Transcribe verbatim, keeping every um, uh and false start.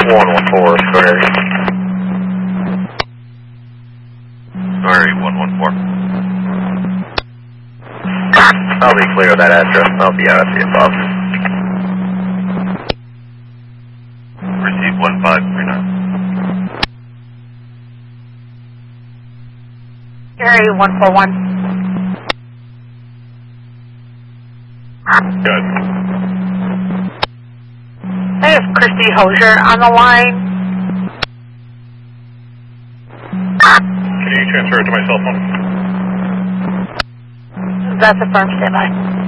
one one four, Square. Sorry, one one four. I'll be clear of that address. I'll be out at the above. Receive one five three nine. Gary, one four one. Good. I have Christy Hosier on the line. Can you transfer it to my cell phone? That's a firm standby.